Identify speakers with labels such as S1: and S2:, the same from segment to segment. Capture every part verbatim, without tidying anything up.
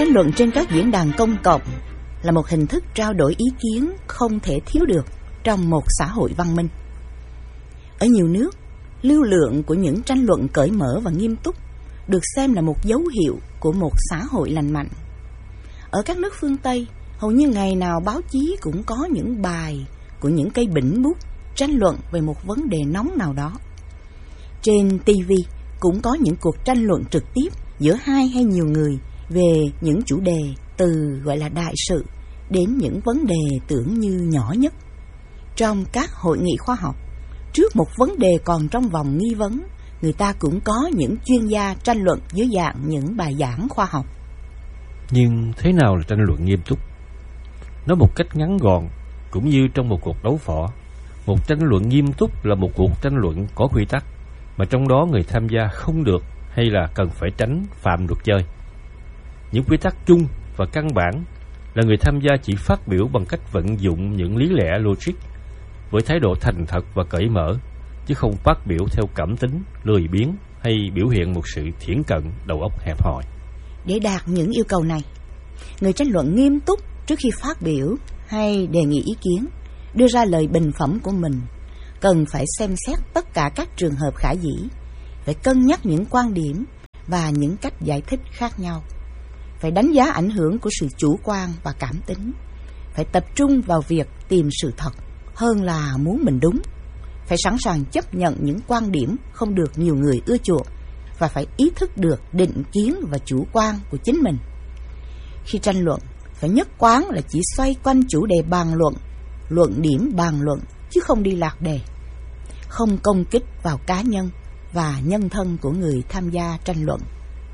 S1: tranh luận trên các diễn đàn công cộng là một hình thức trao đổi ý kiến không thể thiếu được trong một xã hội văn minh. Ở nhiều nước, lưu lượng của những tranh luận cởi mở và nghiêm túc được xem là một dấu hiệu của một xã hội lành mạnh. Ở các nước phương Tây, hầu như ngày nào báo chí cũng có những bài của những cây bỉnh bút tranh luận về một vấn đề nóng nào đó. Trên ti vi cũng có những cuộc tranh luận trực tiếp giữa hai hay nhiều người về những chủ đề từ gọi là đại sự đến những vấn đề tưởng như nhỏ nhất. Trong các hội nghị khoa học, trước một vấn đề còn trong vòng nghi vấn, người ta cũng có những chuyên gia tranh luận dưới dạng những bài giảng khoa học.
S2: Nhưng thế nào là tranh luận nghiêm túc? Nói một cách ngắn gọn, cũng như trong một cuộc đấu võ, một tranh luận nghiêm túc là một cuộc tranh luận có quy tắc, mà trong đó người tham gia không được hay là cần phải tránh phạm luật chơi. Những quy tắc chung và căn bản là người tham gia chỉ phát biểu bằng cách vận dụng những lý lẽ logic với thái độ thành thật và cởi mở, chứ không phát biểu theo cảm tính, lười biếng hay biểu hiện một sự thiển cận, đầu óc hẹp hòi.
S1: Để đạt những yêu cầu này, người tranh luận nghiêm túc trước khi phát biểu hay đề nghị ý kiến, đưa ra lời bình phẩm của mình, cần phải xem xét tất cả các trường hợp khả dĩ, phải cân nhắc những quan điểm và những cách giải thích khác nhau, phải đánh giá ảnh hưởng của sự chủ quan và cảm tính, phải tập trung vào việc tìm sự thật hơn là muốn mình đúng, phải sẵn sàng chấp nhận những quan điểm không được nhiều người ưa chuộng và phải ý thức được định kiến và chủ quan của chính mình. Khi tranh luận, phải nhất quán là chỉ xoay quanh chủ đề bàn luận, luận điểm bàn luận, chứ không đi lạc đề, không công kích vào cá nhân và nhân thân của người tham gia tranh luận.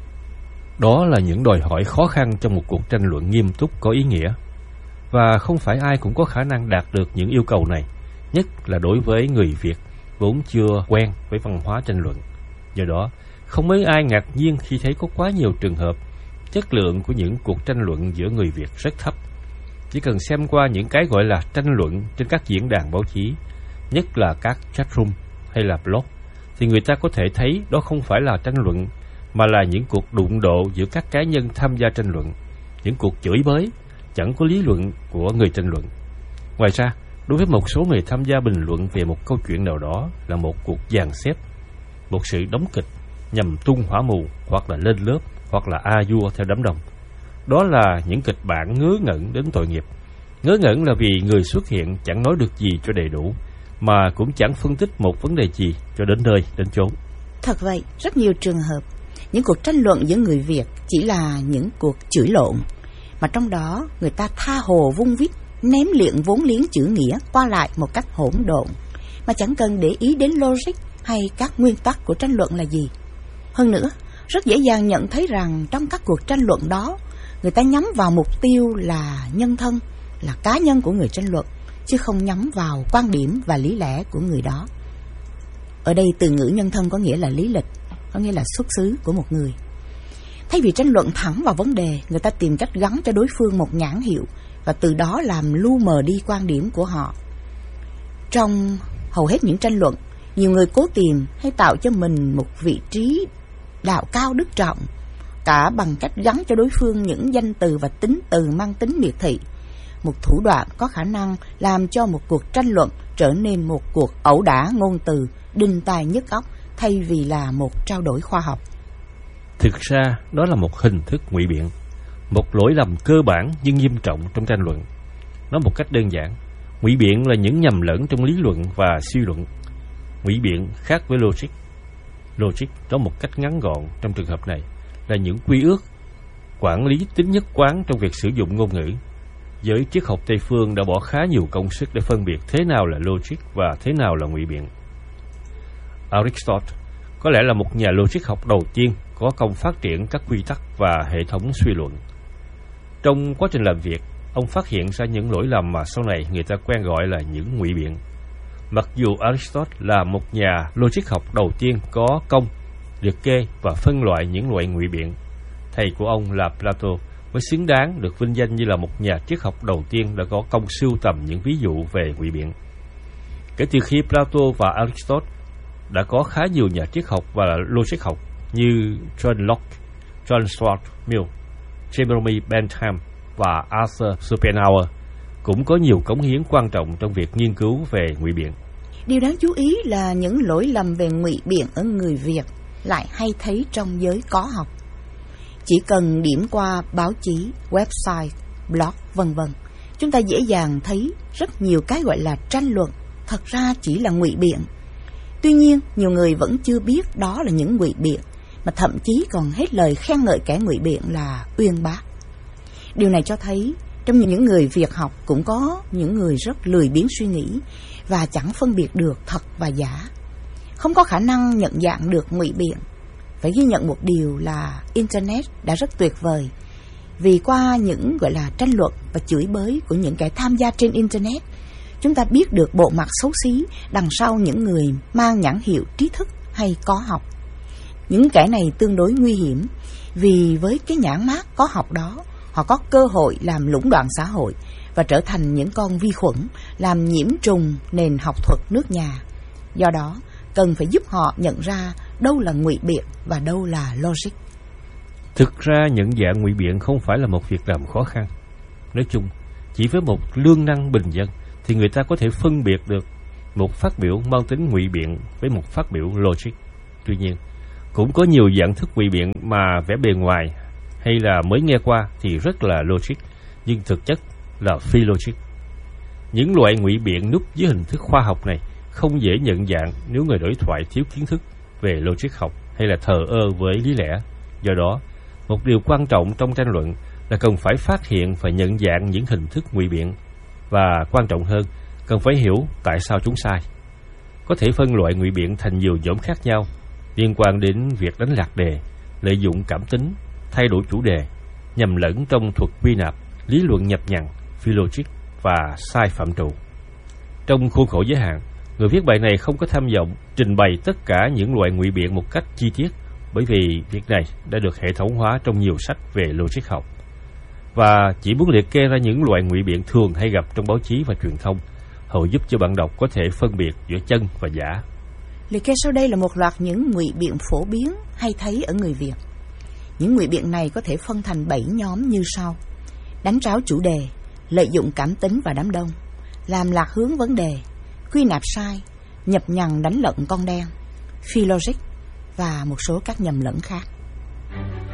S2: Đó là những đòi hỏi khó khăn trong một cuộc tranh luận nghiêm túc có ý nghĩa, và không phải ai cũng có khả năng đạt được những yêu cầu này, nhất là đối với người Việt vốn chưa quen với văn hóa tranh luận. Do đó, không mấy ai ngạc nhiên khi thấy có quá nhiều trường hợp chất lượng của những cuộc tranh luận giữa người Việt rất thấp. Chỉ cần xem qua những cái gọi là tranh luận trên các diễn đàn báo chí, nhất là các chatroom hay là blog, thì người ta có thể thấy đó không phải là tranh luận, mà là những cuộc đụng độ giữa các cá nhân tham gia tranh luận, những cuộc chửi bới, chẳng có lý luận của người tranh luận. Ngoài ra, đối với một số người tham gia bình luận về một câu chuyện nào đó là một cuộc dàn xếp, một sự đóng kịch nhằm tung hỏa mù, hoặc là lên lớp, hoặc là a vua theo đám đông. Đó là những kịch bản ngớ ngẩn đến tội nghiệp. Ngớ ngẩn là vì người xuất hiện chẳng nói được gì cho đầy đủ, mà cũng chẳng phân tích một vấn đề gì cho đến nơi, đến chốn.
S1: Thật vậy, rất nhiều trường hợp, những cuộc tranh luận giữa người Việt chỉ là những cuộc chửi lộn, mà trong đó người ta tha hồ vung vít, ném liệng vốn liếng chữ nghĩa qua lại một cách hỗn độn, mà chẳng cần để ý đến logic hay các nguyên tắc của tranh luận là gì. Hơn nữa, rất dễ dàng nhận thấy rằng trong các cuộc tranh luận đó, người ta nhắm vào mục tiêu là nhân thân, là cá nhân của người tranh luận, chứ không nhắm vào quan điểm và lý lẽ của người đó. Ở đây từ ngữ nhân thân có nghĩa là lý lịch, có nghĩa là xuất xứ của một người. Thay vì tranh luận thẳng vào vấn đề, người ta tìm cách gắn cho đối phương một nhãn hiệu và từ đó làm lu mờ đi quan điểm của họ. Trong hầu hết những tranh luận, nhiều người cố tìm hay tạo cho mình một vị trí đạo cao đức trọng, cả bằng cách gắn cho đối phương những danh từ và tính từ mang tính miệt thị, một thủ đoạn có khả năng làm cho một cuộc tranh luận trở nên một cuộc ẩu đả ngôn từ đinh tai nhức óc thay vì là một trao đổi khoa học.
S2: Thực ra đó là một hình thức ngụy biện, một lỗi lầm cơ bản nhưng nghiêm trọng trong tranh luận. Nói một cách đơn giản, ngụy biện là những nhầm lẫn trong lý luận và suy luận. Ngụy biện khác với logic. Logic nói một cách ngắn gọn trong trường hợp này là những quy ước, quản lý tính nhất quán trong việc sử dụng ngôn ngữ. Giới triết học Tây phương đã bỏ khá nhiều công sức để phân biệt thế nào là logic và thế nào là ngụy biện. Aristotle có lẽ là một nhà logic học đầu tiên có công phát triển các quy tắc và hệ thống suy luận. Trong quá trình làm việc, ông phát hiện ra những lỗi lầm mà sau này người ta quen gọi là những ngụy biện. Mặc dù Aristotle là một nhà logic học đầu tiên có công liệt kê và phân loại những loại ngụy biện, thầy của ông là Plato mới xứng đáng được vinh danh như là một nhà triết học đầu tiên đã có công sưu tầm những ví dụ về ngụy biện. Kể từ khi Plato và Aristotle, đã có khá nhiều nhà triết học và logic học như John Locke, John Stuart Mill, Jeremy Bentham và Arthur Schopenhauer cũng có nhiều cống hiến quan trọng trong việc nghiên cứu về ngụy biện.
S1: Điều đáng chú ý là những lỗi lầm về ngụy biện ở người Việt lại hay thấy trong giới có học. Chỉ cần điểm qua báo chí, website, blog, vân vân, chúng ta dễ dàng thấy rất nhiều cái gọi là tranh luận thật ra chỉ là ngụy biện. Tuy nhiên, nhiều người vẫn chưa biết đó là những ngụy biện, mà thậm chí còn hết lời khen ngợi kẻ ngụy biện là uyên bác. Điều này cho thấy trong những người Việt học cũng có những người rất lười biếng suy nghĩ và chẳng phân biệt được thật và giả, không có khả năng nhận dạng được ngụy biện. Phải ghi nhận một điều là Internet đã rất tuyệt vời, vì qua những gọi là tranh luận và chửi bới của những kẻ tham gia trên Internet, chúng ta biết được bộ mặt xấu xí đằng sau những người mang nhãn hiệu trí thức hay có học. Những kẻ này tương đối nguy hiểm, vì với cái nhãn mác có học đó, họ có cơ hội làm lũng đoạn xã hội và trở thành những con vi khuẩn làm nhiễm trùng nền học thuật nước nhà. Do đó, cần phải giúp họ nhận ra đâu là ngụy biện và đâu là logic.
S2: Thực ra nhận dạng ngụy biện không phải là một việc làm khó khăn. Nói chung, chỉ với một lương năng bình dân thì người ta có thể phân biệt được một phát biểu mang tính ngụy biện với một phát biểu logic. Tuy nhiên, cũng có nhiều dạng thức ngụy biện mà vẻ bề ngoài hay là mới nghe qua thì rất là logic, nhưng thực chất là phi logic. Những loại ngụy biện núp dưới hình thức khoa học này không dễ nhận dạng nếu người đối thoại thiếu kiến thức về logic học hay là thờ ơ với lý lẽ. Do đó, một điều quan trọng trong tranh luận là cần phải phát hiện và nhận dạng những hình thức ngụy biện, và quan trọng hơn, cần phải hiểu tại sao chúng sai. Có thể phân loại ngụy biện thành nhiều nhóm khác nhau, liên quan đến việc đánh lạc đề, lợi dụng cảm tính, thay đổi chủ đề, nhầm lẫn trong thuật quy nạp, lý luận nhập nhằng, phi logic và sai phạm trụ. Trong khuôn khổ giới hạn, người viết bài này không có tham vọng trình bày tất cả những loại ngụy biện một cách chi tiết, bởi vì việc này đã được hệ thống hóa trong nhiều sách về logic học, và chỉ muốn liệt kê ra những loại ngụy biện thường hay gặp trong báo chí và truyền thông, hầu giúp cho bạn đọc có thể phân biệt giữa chân và giả.
S1: Liệt kê sau đây là một loạt những ngụy biện phổ biến hay thấy ở người Việt. Những ngụy biện này có thể phân thành bảy nhóm như sau: đánh tráo chủ đề, lợi dụng cảm tính và đám đông, làm lạc hướng vấn đề, quy nạp sai, nhập nhằng đánh lận con đen, phi logic và một số các nhầm lẫn khác.